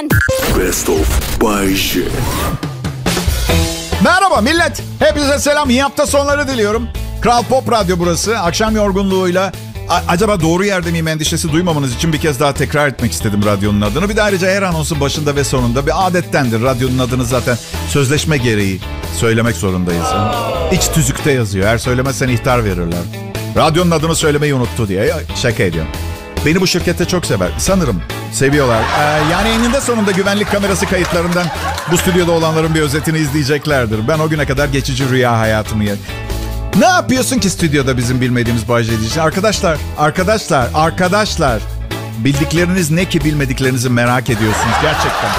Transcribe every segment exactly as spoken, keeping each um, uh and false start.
Best of Bay J. Merhaba millet. Hepinize selam. İyi hafta sonları diliyorum. Kral Pop Radyo burası. Akşam yorgunluğuyla a- acaba doğru yerde miyim endişesi duymamanız için bir kez daha tekrar etmek istedim radyonun adını. Bir de ayrıca her anonsun başında ve sonunda bir adettendir. Radyonun adını zaten sözleşme gereği söylemek zorundayız. İç tüzükte yazıyor. Eğer söylemezsen ihtar verirler. Radyonun adını söylemeyi unuttu diye. Şaka ediyorum. Beni bu şirkette çok sever. Sanırım seviyorlar. Ee, yani eninde sonunda güvenlik kamerası kayıtlarından bu stüdyoda olanların bir özetini izleyeceklerdir. Ben o güne kadar geçici rüya hayatımı yer. Ne yapıyorsun ki stüdyoda bizim bilmediğimiz Bay J diyeceğim? Arkadaşlar, arkadaşlar, arkadaşlar. Bildikleriniz ne ki bilmediklerinizi merak ediyorsunuz gerçekten.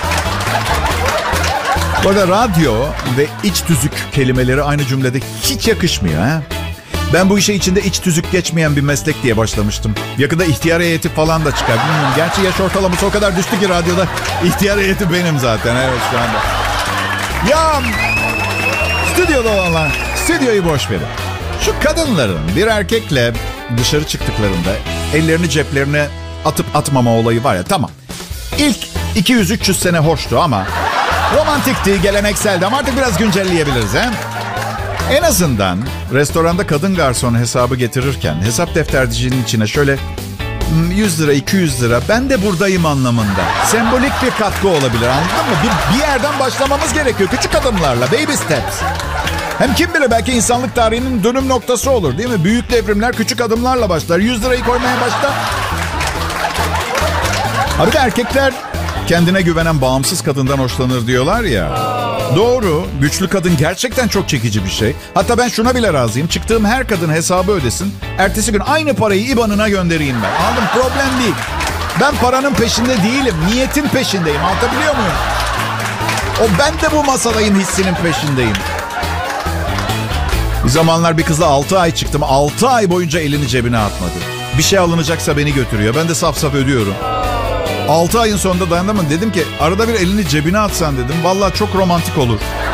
Bu arada radyo ve iç tüzük kelimeleri aynı cümlede hiç yakışmıyor. Ha? Ben bu işe içinde iç tüzük geçmeyen bir meslek diye başlamıştım. Yakında ihtiyar heyeti falan da çıkar. Bilmiyorum. Gerçi yaş ortalaması o kadar düştü ki radyoda ihtiyar heyeti benim zaten. Evet şu anda. Ya stüdyoda olanlar, stüdyoyu boş verin. Şu kadınların bir erkekle dışarı çıktıklarında ellerini ceplerine atıp atmama olayı var ya, tamam. İlk iki yüz üç yüz sene hoştu ama romantikti, gelenekseldi ama artık biraz güncelleyebiliriz he. En azından restoranda kadın garson hesabı getirirken hesap deftercinin içine şöyle yüz lira, iki yüz lira ben de buradayım anlamında sembolik bir katkı olabilir, anladın mı? Bir, bir yerden başlamamız gerekiyor küçük adımlarla, baby steps. Hem kim bilir belki insanlık tarihinin dönüm noktası olur değil mi? Büyük devrimler küçük adımlarla başlar. yüz lirayı koymaya başla. Ha bir de erkekler kendine güvenen bağımsız kadından hoşlanır diyorlar ya. Doğru. Güçlü kadın gerçekten çok çekici bir şey. Hatta ben şuna bile razıyım. Çıktığım her kadın hesabı ödesin. Ertesi gün aynı parayı I B A N'ına göndereyim ben. Anladın mı? Problem değil. Ben paranın peşinde değilim. Niyetin peşindeyim. Anlatabiliyor muyum? O ben de bu masadayım hissinin peşindeyim. Bir zamanlar bir kızla altı ay çıktım. altı ay boyunca elini cebine atmadı. Bir şey alınacaksa beni götürüyor. Ben de saf saf ödüyorum. altı ayın sonunda dayanamadım. Dedim ki arada bir elini cebine atsan dedim. Vallahi çok romantik olur.